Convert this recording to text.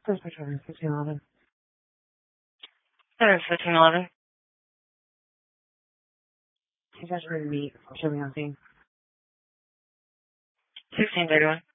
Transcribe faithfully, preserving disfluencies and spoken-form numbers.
First Patrolman, fifteen eleven. There's fifteen eleven. You guys are ready to meet. Show me on scene. sixteen thirty-one.